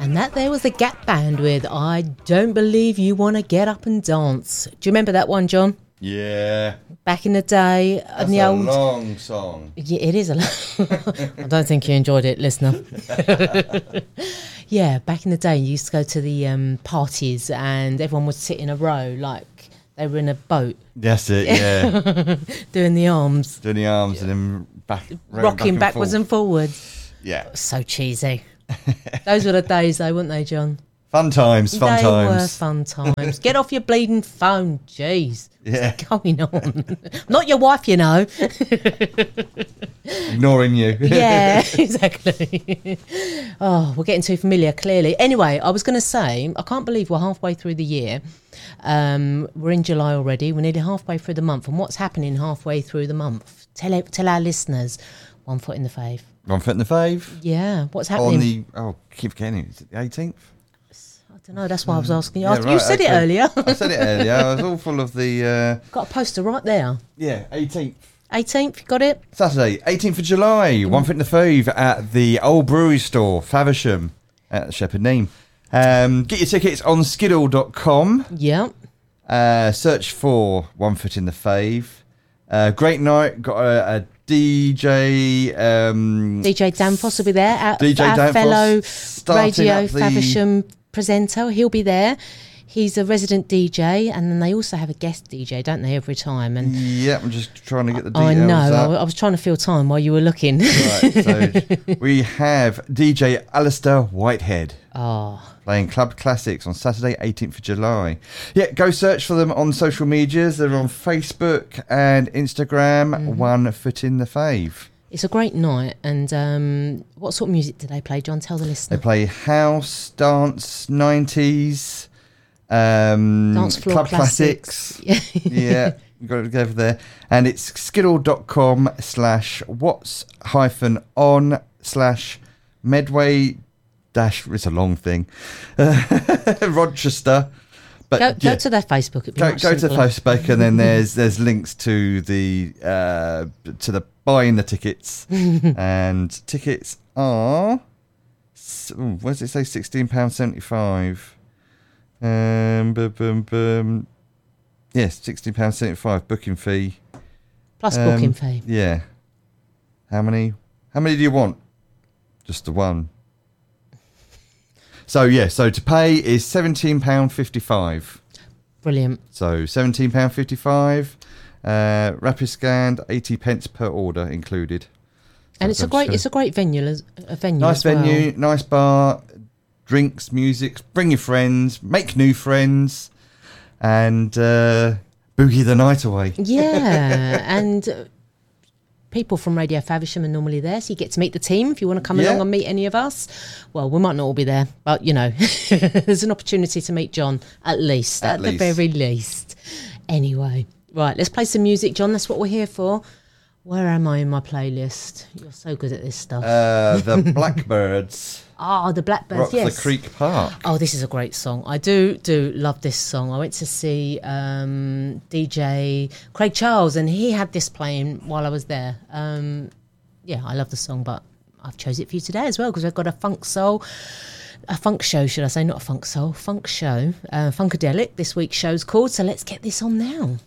And that there was the Gap Band with I Don't Believe You Want to Get Up and Dance. Do you remember that one, John? Yeah. Back in the day. That's a long song. Yeah, it is a long. I don't think you enjoyed it, listener. Yeah, back in the day, you used to go to the parties and everyone would sit in a row like they were in a boat. That's it, yeah. Doing the arms. Doing the arms and then rocking backwards and forwards. Yeah. So cheesy. Those were the days though, weren't they, John? Fun times. They were fun times. Get off your bleeding phone, jeez. Yeah. What's going on? Not your wife, you know. Ignoring you. Yeah, exactly. Oh, we're getting too familiar, clearly. Anyway, I was going to say, I can't believe we're halfway through the year. We're in July already. We're nearly halfway through the month. And what's happening halfway through the month? Tell our listeners. One foot in the fave. One foot in the fave? Yeah. What's happening? Keep forgetting. Is it the 18th? I don't know. That's why I was asking you. Yeah, You said it earlier. I said it earlier. I was all full of the... Got a poster right there. Yeah, 18th. 18th, got it? Saturday, 18th of July, One Foot in the Fave at the Old Brewery Store, Faversham, at Shepherd Neame. Get your tickets on skiddle.com. Yeah. Search for One Foot in the Fave. Great night. Got a DJ. DJ Danfoss will be there. Our Danfoss, fellow Radio Faversham presenter. He'll be there. He's a resident DJ, and then they also have a guest DJ, don't they, every time? And yeah, I'm just trying to get the details. I know. Up. I was trying to fill time while you were looking. Right, so we have DJ Alistair Whitehead. Playing Club Classics on Saturday, 18th of July. Yeah, go search for them on social medias. They're on Facebook and Instagram, One Foot in the Fave. It's a great night. And what sort of music do they play, John? Tell the listener. They play house, dance, 90s, dance floor Club Classics. Yeah, you've got to go over there. And it's skiddle.com/what's-on/Medway- it's a long thing. Rochester. But go to their Facebook. Go to Facebook, and then there's links to the buying the tickets, and tickets are what does it say? £16.75. Yes, £16.75 booking fee plus booking fee. Yeah. How many do you want? Just the one. So to pay is £17.55. Brilliant. So £17.55. Rapid scanned, 80 pence per order included. And it's a great venue. Nice venue, nice bar, drinks, music. Bring your friends, make new friends, and boogie the night away. Yeah, and people from Radio Faversham are normally there, so you get to meet the team if you want to come along and meet any of us. Well, we might not all be there, but there's an opportunity to meet John at the very least. Anyway, right, let's play some music, John. That's what we're here for. Where am I in my playlist? You're so good at this stuff. The Blackbirds. The Blackbirds, Rock yes. the Creek Park. Oh, this is a great song. I do love this song. I went to see DJ Craig Charles, and he had this playing while I was there. I love the song, but I've chose it for you today as well because I've got a funk show, should I say, not a funk soul, funk show, Funkadelic. This week's show's called, so let's get this on now.